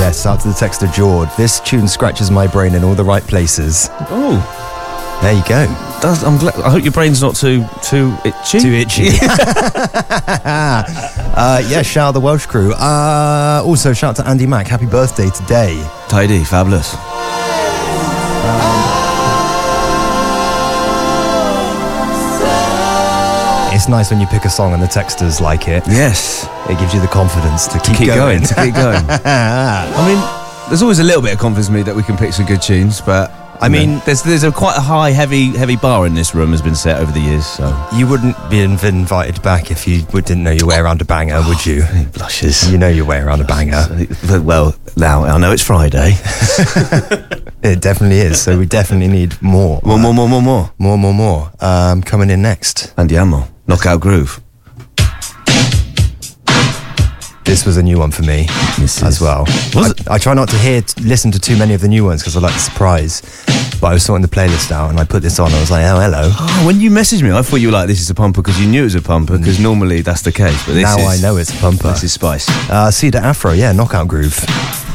Yes, out to the texter George. This tune scratches my brain in all the right places. Oh, there you go. I'm glad. I hope your brain's not too itchy. Too itchy. Yeah, shout out the Welsh crew. Also, shout out to Andy Mack. Happy birthday today. Tidy, fabulous. It's nice when you pick a song and the texters like it. Yes. It gives you the confidence to keep going. To keep going. I mean, there's always a little bit of confidence in me that we can pick some good tunes, but I mean, there's a quite a high, heavy bar in this room has been set over the years. So you wouldn't be invited back if you didn't know your way around a banger, would you? Blushes. You know your way around a banger. Well, now I know it's Friday. It definitely is. So we definitely need more. More. Coming in next. Andiamo. Knockout Groove. This was a new one for me as well. I try not to listen to too many of the new ones because I like the surprise. But I was sorting the playlist out and I put this on. I was like, oh, hello. Oh, when you messaged me, I thought you were like, this is a pumper because you knew it was a pumper because normally that's the case. But I know it's a pumper. This is spice. Cedar Afro, yeah, Knockout Groove.